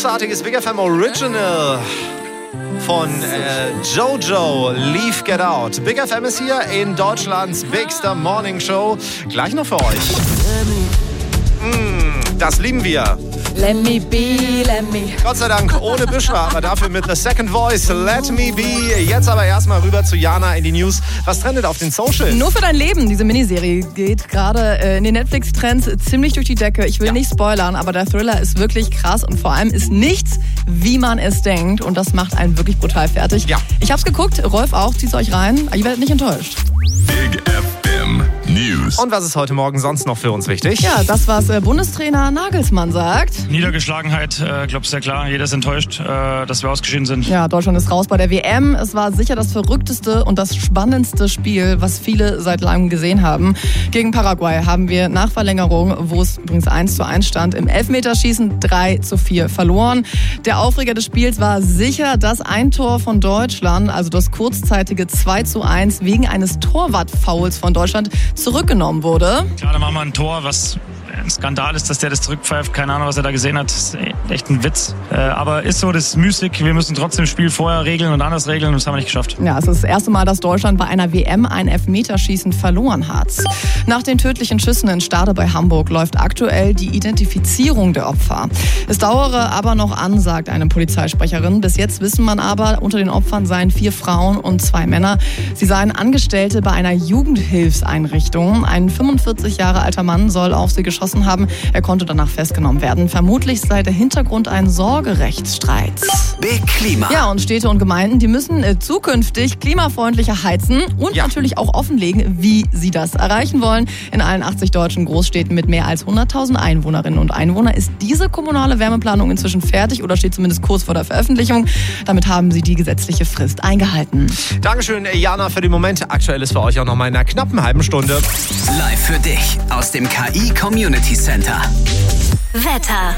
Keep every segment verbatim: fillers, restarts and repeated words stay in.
großartiges Big F M Original von äh, Jojo, Leave Get Out. Big F M ist hier in Deutschlands Bigster Morning Show. Gleich noch für euch. Mm, das lieben wir. Let me be, let me. Gott sei Dank ohne Büschra, aber dafür mit The Second Voice, Let Me Be. Jetzt aber erstmal rüber zu Jana in die News. Was trendet auf den Social? Nur für dein Leben. Diese Miniserie geht gerade äh, in den Netflix-Trends ziemlich durch die Decke. Ich will Ja. nicht spoilern, aber der Thriller ist wirklich krass und vor allem ist nichts, wie man es denkt. Und das macht einen wirklich brutal fertig. Ja. Ich hab's geguckt, Rolf auch, zieht's euch rein. Ihr werdet nicht enttäuscht. Big F M News. Und was ist heute Morgen sonst noch für uns wichtig? Ja, das, was äh, Bundestrainer Nagelsmann sagt. Niedergeschlagenheit, äh, glaube sehr klar. Jeder ist enttäuscht, äh, dass wir ausgeschieden sind. Ja, Deutschland ist raus bei der W M. Es war sicher das verrückteste und das spannendste Spiel, was viele seit langem gesehen haben. Gegen Paraguay haben wir nach Verlängerung, wo es übrigens eins zu eins stand, im Elfmeterschießen drei zu vier verloren. Der Aufreger des Spiels war sicher das Eintor von Deutschland, also das kurzzeitige zwei zu eins wegen eines Torwartfouls von Deutschland zurückgenommen wurde. Klar, da machen wir ein Tor, was ein Skandal ist, dass der das zurückpfeift. Keine Ahnung, was er da gesehen hat. Das ist echt ein Witz. Äh, aber ist so, das ist müßig. Wir müssen trotzdem das Spiel vorher regeln und anders regeln und das haben wir nicht geschafft. Ja, es ist das erste Mal, dass Deutschland bei einer W M ein Elfmeterschießen verloren hat. Nach den tödlichen Schüssen in Stade bei Hamburg läuft aktuell die Identifizierung der Opfer. Es dauere aber noch an, sagt eine Polizeisprecherin. Bis jetzt wissen man aber, unter den Opfern seien vier Frauen und zwei Männer. Sie seien Angestellte bei einer Jugendhilfseinrichtung. Ein fünfundvierzig Jahre alter Mann soll auf sie geschossen haben. Er konnte danach festgenommen werden. Vermutlich sei der Hintergrund ein Sorgerechtsstreit. Big Klima. Ja, und Städte und Gemeinden, die müssen äh, zukünftig klimafreundlicher heizen und Ja. natürlich auch offenlegen, wie sie das erreichen wollen. In allen achtzig deutschen Großstädten mit mehr als hunderttausend Einwohnerinnen und Einwohnern ist diese kommunale Wärmeplanung inzwischen fertig oder steht zumindest kurz vor der Veröffentlichung. Damit haben sie die gesetzliche Frist eingehalten. Dankeschön, Jana, für den Moment. Aktuell ist für euch auch noch mal in einer knappen halben Stunde. Live für dich aus dem K I Community Center. Wetter.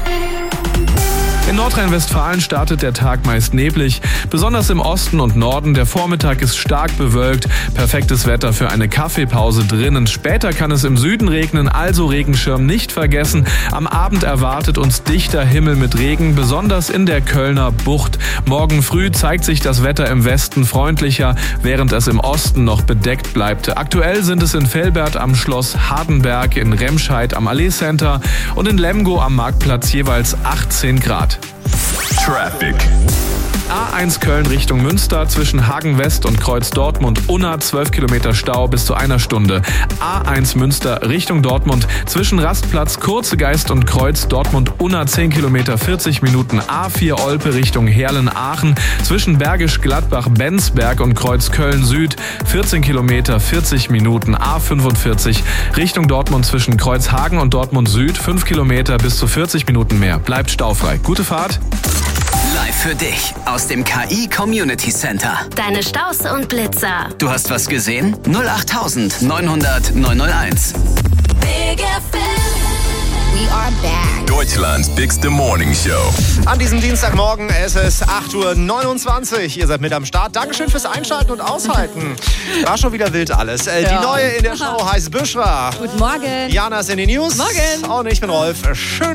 In Nordrhein-Westfalen startet der Tag meist neblig. Besonders im Osten und Norden. Der Vormittag ist stark bewölkt. Perfektes Wetter für eine Kaffeepause drinnen. Später kann es im Süden regnen, also Regenschirm nicht vergessen. Am Abend erwartet uns dichter Himmel mit Regen, besonders in der Kölner Bucht. Morgen früh zeigt sich das Wetter im Westen freundlicher, während es im Osten noch bedeckt bleibt. Aktuell sind es in Velbert am Schloss Hardenberg, in Remscheid am Allee Center und in Lemgo am Marktplatz jeweils achtzehn Grad. Traffic. A eins Köln Richtung Münster zwischen Hagen West und Kreuz Dortmund-Unna zwölf Kilometer Stau bis zu einer Stunde. A eins Münster Richtung Dortmund zwischen Rastplatz Kurzegeist und Kreuz Dortmund-Unna zehn Kilometer vierzig Minuten. A vier Olpe Richtung Herlen-Aachen zwischen Bergisch Gladbach-Benzberg und Kreuz Köln Süd vierzehn Kilometer vierzig Minuten. A fünfundvierzig Richtung Dortmund zwischen Kreuzhagen und Dortmund Süd fünf Kilometer bis zu vierzig Minuten mehr. Bleibt staufrei. Gute Fahrt. Live für dich aus dem K I Community Center. Deine Staus und Blitzer. Du hast was gesehen? null acht neun hundert neun null eins. Big F M. We are back. Deutschlands Bigster Morning Show. An diesem Dienstagmorgen, es ist acht Uhr neunundzwanzig. Ihr seid mit am Start. Dankeschön fürs Einschalten und Aushalten. War schon wieder wild alles. Äh, Ja. Die neue in der Show heißt Büschra. Guten Morgen. Jana ist in den News. Morgen. Und ich bin Rolf. Schön